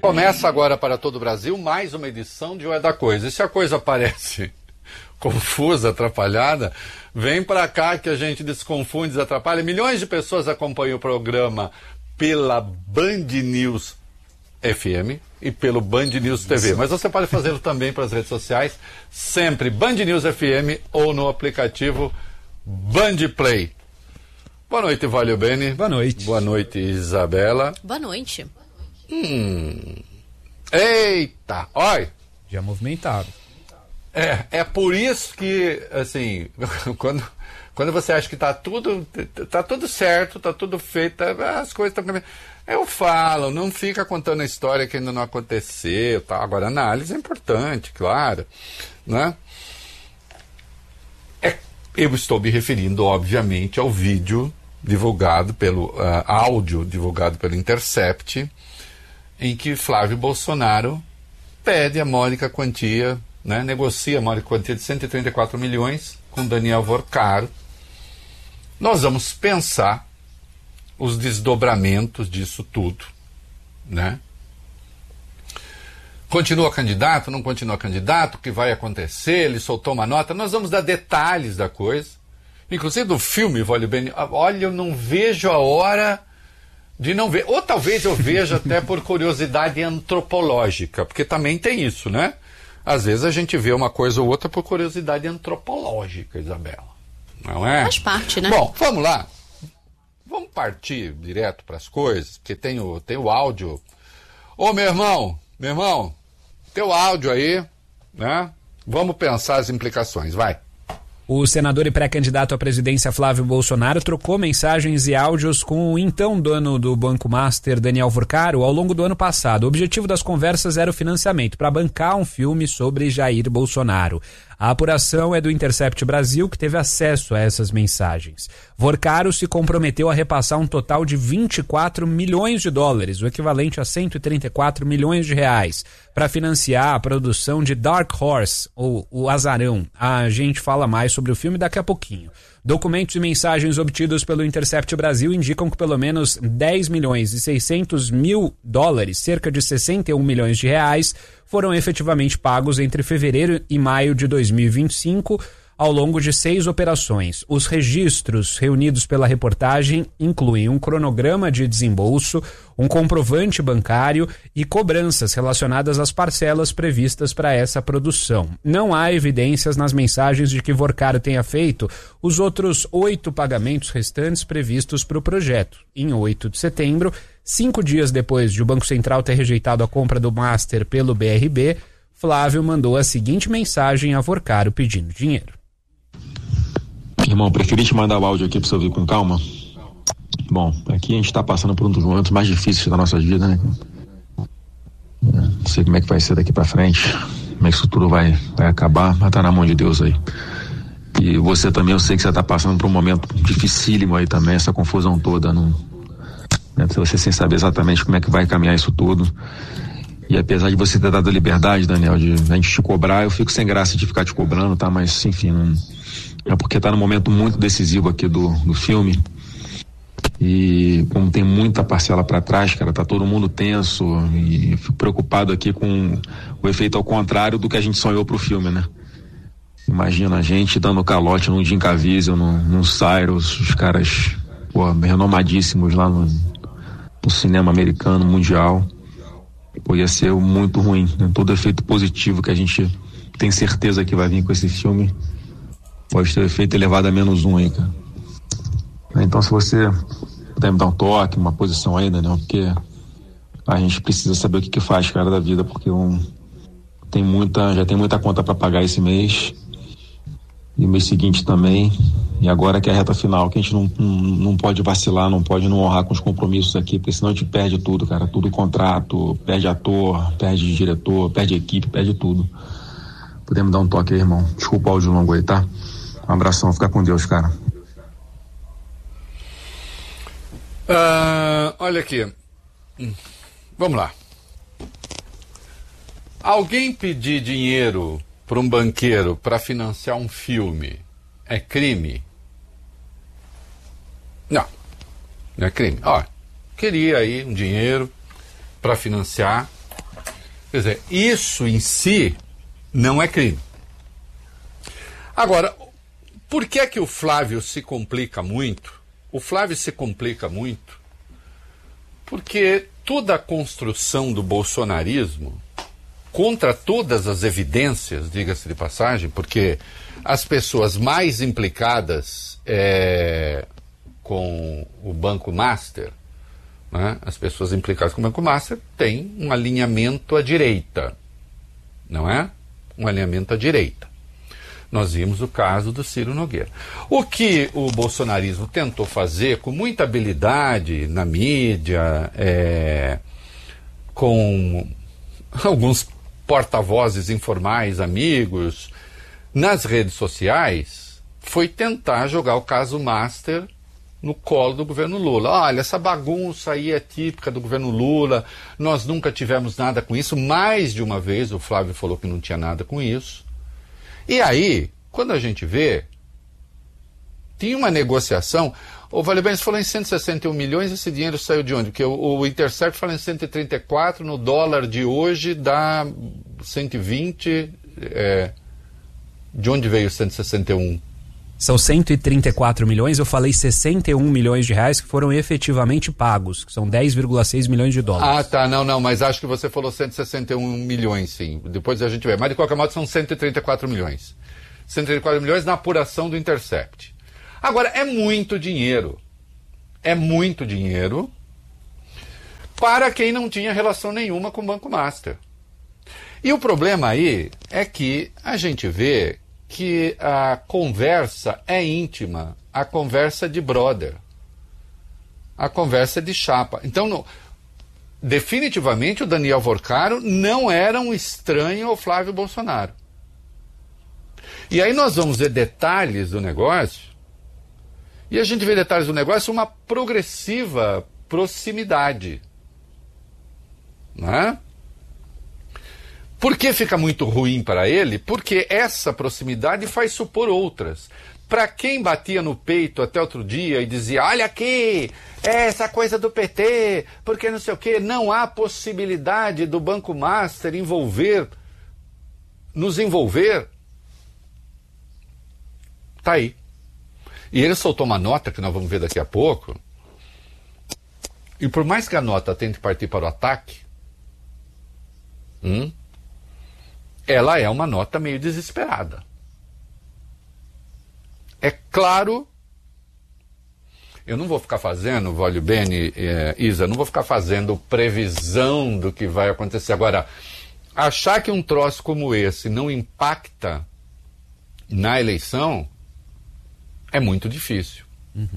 Começa agora para todo o Brasil mais uma edição de O É da Coisa. E se a coisa parece confusa, atrapalhada, vem para cá que a gente desconfunde, desatrapalha. Milhões de pessoas acompanham o programa pela Band News FM e pelo Band News TV. Mas você pode fazê-lo também para as redes sociais, sempre Band News FM ou no aplicativo Band Play. Boa noite, Valio Bene. Boa noite. Boa noite, Isabela. Boa noite. Eita, olha. Já movimentaram. É por isso que, assim, quando você acha que tá tudo certo, tá tudo feito, as coisas estão caminhando. Eu falo, não fica contando a história que ainda não aconteceu, tá? Agora, a análise é importante, claro, né? Eu estou me referindo, obviamente, ao vídeo divulgado pelo áudio divulgado pelo Intercept, em que Flávio Bolsonaro pede a módica quantia, né, negocia a módica quantia de 134 milhões com Daniel Vorcaro. Nós vamos pensar os desdobramentos disso tudo, né? Continua candidato, não continua candidato, o que vai acontecer, ele soltou uma nota, nós vamos dar detalhes da coisa, inclusive do filme, olha, eu não vejo a hora de não ver, ou talvez eu veja até por curiosidade antropológica, porque também tem isso, né? Às vezes a gente vê uma coisa ou outra por curiosidade antropológica, Isabela, não é? Faz parte, né? Bom, vamos lá. Vamos partir direto para as coisas, porque tem o áudio. Ô, meu irmão, teu áudio aí, né? Vamos pensar as implicações, vai. O senador e pré-candidato à presidência Flávio Bolsonaro trocou mensagens e áudios com o então dono do Banco Master, Daniel Vorcaro, ao longo do ano passado. O objetivo das conversas era o financiamento para bancar um filme sobre Jair Bolsonaro. A apuração é do Intercept Brasil, que teve acesso a essas mensagens. Vorcaro se comprometeu a repassar um total de 24 milhões de dólares, o equivalente a 134 milhões de reais, para financiar a produção de Dark Horse, ou O Azarão. A gente fala mais sobre o filme daqui a pouquinho. Documentos e mensagens obtidos pelo Intercept Brasil indicam que pelo menos 10 milhões e 600 mil dólares, cerca de 61 milhões de reais, foram efetivamente pagos entre fevereiro e maio de 2025, ao longo de 6 operações. Os registros reunidos pela reportagem incluem um cronograma de desembolso, um comprovante bancário e cobranças relacionadas às parcelas previstas para essa produção. Não há evidências nas mensagens de que Vorcaro tenha feito os outros 8 pagamentos restantes previstos para o projeto. Em 8 de setembro, 5 dias depois de o Banco Central ter rejeitado a compra do Master pelo BRB, Flávio mandou a seguinte mensagem a Vorcaro pedindo dinheiro. Irmão, preferi te mandar o áudio aqui pra você ouvir com calma. Bom, aqui a gente tá passando por um dos momentos mais difíceis da nossa vida, né? Não sei como é que vai ser daqui pra frente, como é que isso tudo vai acabar, mas tá na mão de Deus aí. E você também, eu sei que você tá passando por um momento dificílimo aí também, essa confusão toda, né? Você sem saber exatamente como é que vai caminhar isso tudo. E apesar de você ter dado a liberdade, Daniel, de a gente te cobrar, eu fico sem graça de ficar te cobrando, tá? Mas, enfim, não... É porque tá num momento muito decisivo aqui do filme. E como tem muita parcela para trás, cara, tá todo mundo tenso. E eu fico preocupado aqui com o efeito ao contrário do que a gente sonhou pro filme, né? Imagina a gente dando calote num Jim Caviezel, num Cyrus, os caras, renomadíssimos lá no cinema americano, mundial. Ia ser muito ruim, né? Todo efeito positivo que a gente tem certeza que vai vir com esse filme pode ter efeito elevado a -1 aí, cara. Então, se você puder me dar um toque, uma posição aí, Daniel, porque a gente precisa saber o que faz, cara, da vida, porque já tem muita conta para pagar esse mês e o mês seguinte também, e agora que é a reta final, que a gente não pode vacilar, não pode não honrar com os compromissos aqui, porque senão a gente perde tudo, cara, tudo contrato, perde ator, perde diretor, perde equipe, perde tudo. Podemos dar um toque aí, irmão? Desculpa o áudio longo aí, tá? Um abração, fica com Deus, cara. Olha aqui. Vamos lá. Alguém pedir dinheiro para um banqueiro para financiar um filme é crime? Não é crime. Queria aí um dinheiro para financiar Quer dizer, isso em si não é crime. Agora, por que é que o Flávio se complica muito? O Flávio se complica muito porque toda a construção do bolsonarismo, contra todas as evidências, diga-se de passagem, porque as pessoas mais implicadas com o Banco Master, né, as pessoas implicadas com o Banco Master têm um alinhamento à direita, não é? Um alinhamento à direita. Nós vimos o caso do Ciro Nogueira. O que o bolsonarismo tentou fazer com muita habilidade na mídia, com alguns porta-vozes informais, amigos, nas redes sociais, foi tentar jogar o caso Master no colo do governo Lula. Olha, essa bagunça aí é típica do governo Lula, nós nunca tivemos nada com isso. Mais de uma vez o Flávio falou que não tinha nada com isso. E aí, quando a gente vê, tinha uma negociação. O Vale-Bem falou em 161 milhões, esse dinheiro saiu de onde? Porque o Intercept fala em 134, no dólar de hoje dá 120. De onde veio 161? São 134 milhões, eu falei 61 milhões de reais que foram efetivamente pagos, que são 10,6 milhões de dólares. Ah, tá, não, mas acho que você falou 161 milhões, sim. Depois a gente vê. Mas de qualquer modo são 134 milhões. 134 milhões na apuração do Intercept. Agora, é muito dinheiro. É muito dinheiro para quem não tinha relação nenhuma com o Banco Master. E o problema aí é que a gente vê que a conversa é íntima, a conversa é de brother, a conversa é de chapa. Então, definitivamente o Daniel Vorcaro não era um estranho ao Flávio Bolsonaro. E aí nós vamos ver detalhes do negócio, e a gente vê detalhes do negócio uma progressiva proximidade. Não é? Por que fica muito ruim para ele? Porque essa proximidade faz supor outras. Para quem batia no peito até outro dia e dizia, olha aqui, essa coisa do PT, porque não sei o quê, não há possibilidade do Banco Master nos envolver. Tá aí. E ele soltou uma nota que nós vamos ver daqui a pouco. E por mais que a nota tente partir para o ataque, ela é uma nota meio desesperada. É claro, eu não vou ficar fazendo, Vale Bene, Isa, não vou ficar fazendo previsão do que vai acontecer. Agora, achar que um troço como esse não impacta na eleição é muito difícil.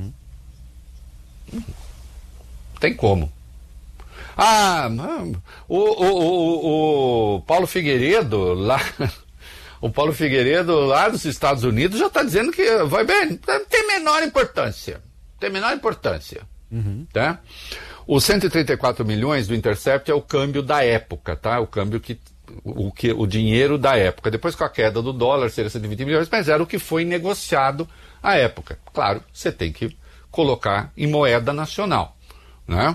Tem como. O Paulo Figueiredo lá, o Paulo Figueiredo lá dos Estados Unidos já está dizendo que vai bem, tem menor importância. Tem menor importância. Tá? Os 134 milhões do Intercept é o câmbio da época, tá? O dinheiro da época. Depois, com a queda do dólar, seria 120 milhões, mas era o que foi negociado à época. Claro, você tem que colocar em moeda nacional, né?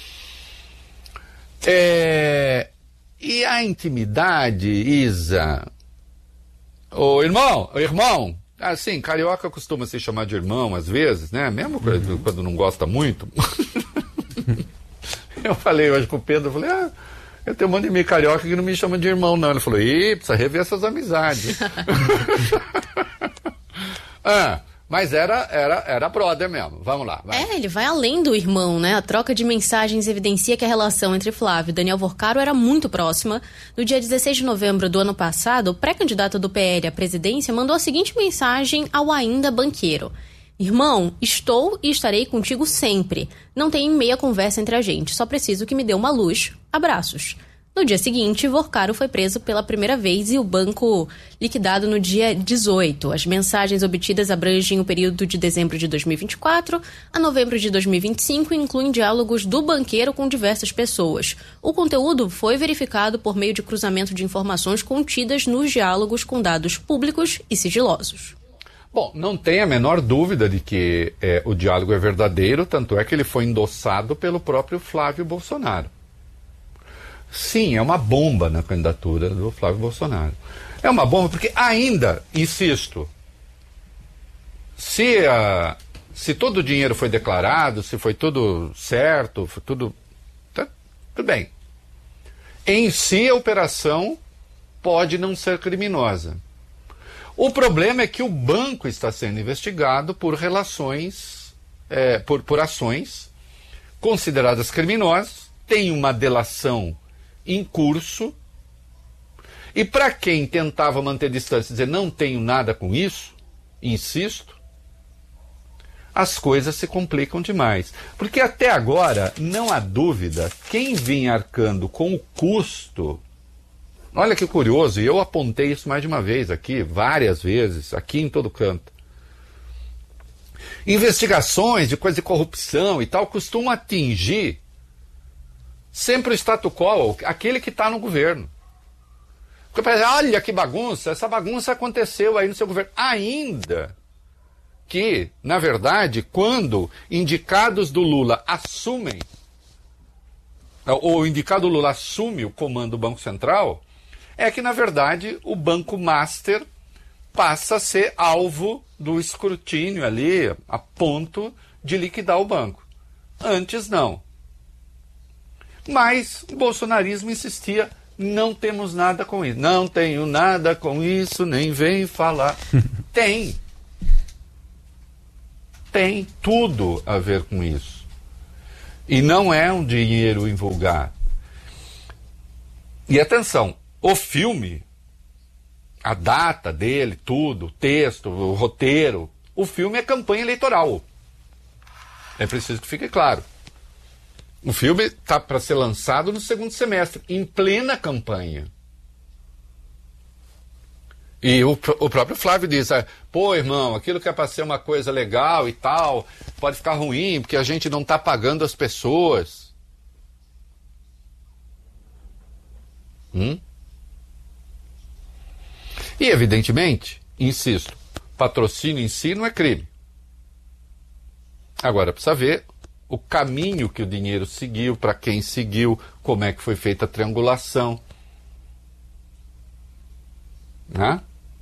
E a intimidade, Isa? Ô irmão, assim, carioca costuma se chamar de irmão às vezes, né? Mesmo quando não gosta muito. Eu falei hoje com o Pedro, eu falei, eu tenho um monte de amigo carioca que não me chama de irmão, não. Ele falou, precisa rever essas amizades. Mas era brother mesmo. Vamos lá. Vai. Ele vai além do irmão, né? A troca de mensagens evidencia que a relação entre Flávio e Daniel Vorcaro era muito próxima. No dia 16 de novembro do ano passado, o pré-candidato do PL à presidência mandou a seguinte mensagem ao ainda banqueiro. Irmão, estou e estarei contigo sempre. Não tem meia conversa entre a gente. Só preciso que me dê uma luz. Abraços. No dia seguinte, Vorcaro foi preso pela primeira vez e o banco liquidado no dia 18. As mensagens obtidas abrangem o período de dezembro de 2024 a novembro de 2025 e incluem diálogos do banqueiro com diversas pessoas. O conteúdo foi verificado por meio de cruzamento de informações contidas nos diálogos com dados públicos e sigilosos. Bom, não tem a menor dúvida de que o diálogo é verdadeiro, tanto é que ele foi endossado pelo próprio Flávio Bolsonaro. sim, é uma bomba na candidatura do Flávio Bolsonaro. É uma bomba porque ainda, insisto, se todo o dinheiro foi declarado, se foi tudo certo, foi tudo bem. Em si, a operação pode não ser criminosa. O problema é que o banco está sendo investigado por relações, por ações consideradas criminosas, tem uma delação em curso, e para quem tentava manter distância e dizer não tenho nada com isso, insisto, as coisas se complicam demais. Porque até agora, não há dúvida, quem vinha arcando com o custo... Olha que curioso, e eu apontei isso mais de uma vez aqui, várias vezes, aqui em todo canto. Investigações de coisa de corrupção e tal costumam atingir sempre o status quo, aquele que está no governo. Porque parece, olha que bagunça, essa bagunça aconteceu aí no seu governo. Ainda que, na verdade, quando indicados do Lula assumem, ou o indicado Lula assume o comando do Banco Central, é que, na verdade, o Banco Master passa a ser alvo do escrutínio ali, a ponto de liquidar o banco. Antes, não. Mas o bolsonarismo insistia, não temos nada com isso. Não tenho nada com isso, nem vem falar. Tem tudo a ver com isso. E não é um dinheiro invulgar. E atenção, o filme, a data dele, tudo, o texto, o roteiro, o filme é campanha eleitoral. É preciso que fique claro. O filme está para ser lançado no segundo semestre, em plena campanha. E o próprio Flávio diz, pô, irmão, aquilo que é para ser uma coisa legal e tal, pode ficar ruim, porque a gente não está pagando as pessoas. E, evidentemente, insisto, patrocínio em si não é crime. Agora, precisa ver o caminho que o dinheiro seguiu, para quem seguiu, como é que foi feita a triangulação. Né?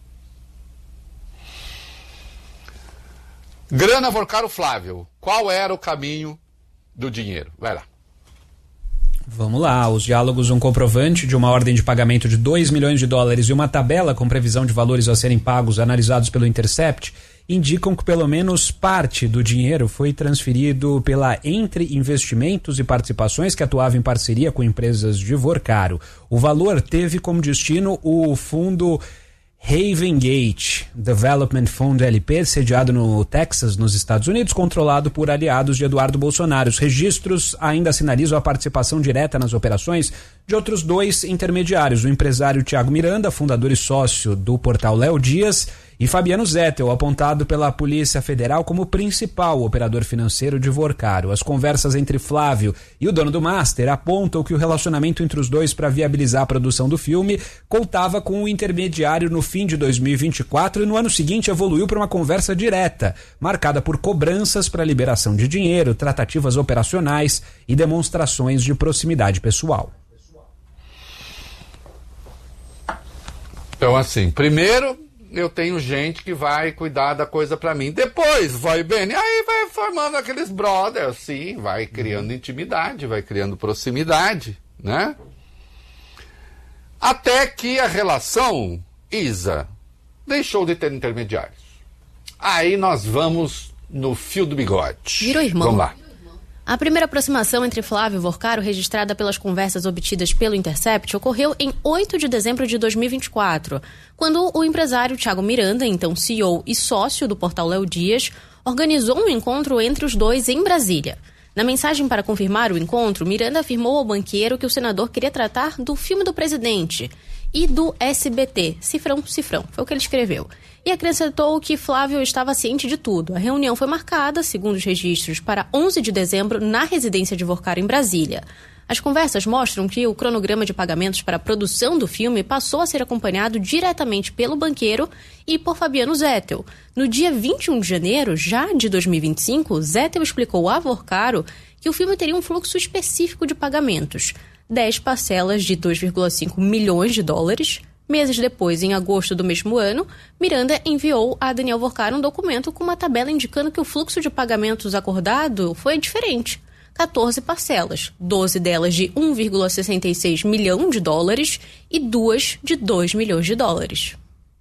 Grana Vorcaro Flávio, qual era o caminho do dinheiro? Vai lá. Vamos lá, os diálogos, um comprovante de uma ordem de pagamento de $2 milhões e uma tabela com previsão de valores a serem pagos analisados pelo Intercept indicam que pelo menos parte do dinheiro foi transferido pela Entre Investimentos e Participações, que atuava em parceria com empresas de Vorcaro. O valor teve como destino o fundo Haven Gate Development Fund LP, sediado no Texas, nos Estados Unidos, controlado por aliados de Eduardo Bolsonaro. Os registros ainda sinalizam a participação direta nas operações de outros 2 intermediários, o empresário Thiago Miranda, fundador e sócio do portal Léo Dias, e Fabiano Zettel, apontado pela Polícia Federal como principal operador financeiro de Vorcaro. As conversas entre Flávio e o dono do Master apontam que o relacionamento entre os dois para viabilizar a produção do filme contava com o intermediário no fim de 2024 e no ano seguinte evoluiu para uma conversa direta, marcada por cobranças para liberação de dinheiro, tratativas operacionais e demonstrações de proximidade pessoal. Então, assim, primeiro eu tenho gente que vai cuidar da coisa pra mim. Depois, vai bem, aí vai formando aqueles brothers, assim, vai criando intimidade, vai criando proximidade, né? Até que a relação, Isa, deixou de ter intermediários. Aí nós vamos no fio do bigode. Virou irmão. Vamos lá. A primeira aproximação entre Flávio e Vorcaro, registrada pelas conversas obtidas pelo Intercept, ocorreu em 8 de dezembro de 2024, quando o empresário Thiago Miranda, então CEO e sócio do portal Léo Dias, organizou um encontro entre os dois em Brasília. Na mensagem para confirmar o encontro, Miranda afirmou ao banqueiro que o senador queria tratar do filme do presidente e do SBT, Cifrão, foi o que ele escreveu. E acrescentou que Flávio estava ciente de tudo. A reunião foi marcada, segundo os registros, para 11 de dezembro na residência de Vorcaro em Brasília. As conversas mostram que o cronograma de pagamentos para a produção do filme passou a ser acompanhado diretamente pelo banqueiro e por Fabiano Zettel. No dia 21 de janeiro, já de 2025, Zettel explicou a Vorcaro que o filme teria um fluxo específico de pagamentos. 10 parcelas de 2,5 milhões de dólares. Meses depois, em agosto do mesmo ano, Miranda enviou a Daniel Workar um documento com uma tabela indicando que o fluxo de pagamentos acordado foi diferente. 14 parcelas, 12 delas de 1,66 milhão de dólares e 2 de 2 milhões de dólares.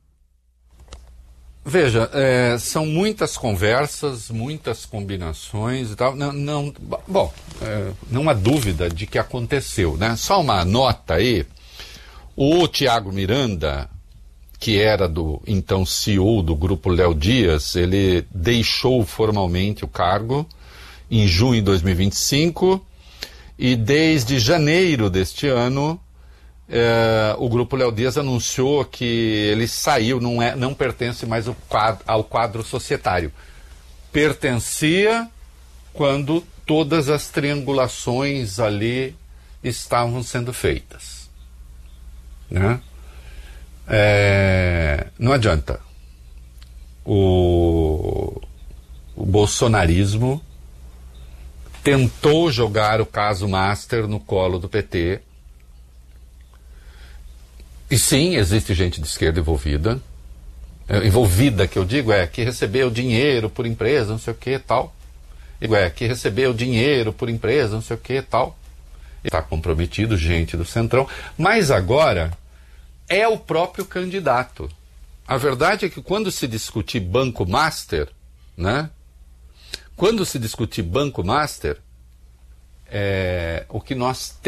Veja, são muitas conversas, muitas combinações e tal. Não há dúvida de que aconteceu, né? Só uma nota aí. O Tiago Miranda, que era do então CEO do Grupo Léo Dias, ele deixou formalmente o cargo em junho de 2025 e desde janeiro deste ano o Grupo Léo Dias anunciou que ele saiu, não pertence mais ao quadro societário. Pertencia quando todas as triangulações ali estavam sendo feitas. Né? Não adianta. O bolsonarismo tentou jogar o caso Master no colo do PT. E sim, existe gente de esquerda envolvida. Envolvida, que eu digo, que recebeu dinheiro por empresa, não sei o que tal. Que recebeu dinheiro por empresa, não sei o que tal. Está comprometido, gente do Centrão. Mas agora é o próprio candidato. A verdade é que quando se discutir Banco Master, né? Quando se discutir Banco Master, o que nós